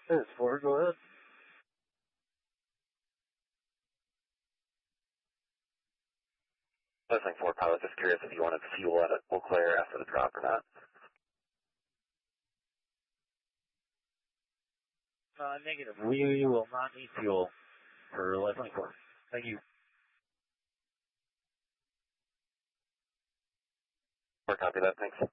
This is Ford, go ahead. Listening for pilot, just curious if you wanted fuel at Eau Claire after the drop or not. Negative. We will not need fuel for Life 24. Thank you. Or copy that, thanks.